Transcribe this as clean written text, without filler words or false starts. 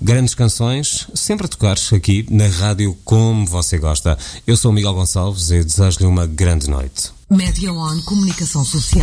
Grandes canções, sempre a tocar aqui na rádio como você gosta. Eu sou o Miguel Gonçalves e desejo-lhe uma grande noite. Média On Comunicação Social.